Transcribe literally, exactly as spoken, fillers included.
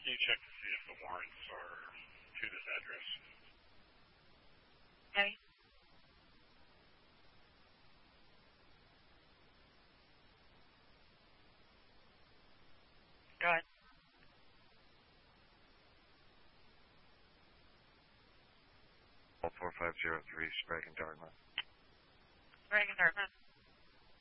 Can you check to see if the warrants are to this address? Okay. Go ahead. four five zero three, Sprague and Dartmouth. Sprague and Dartmouth.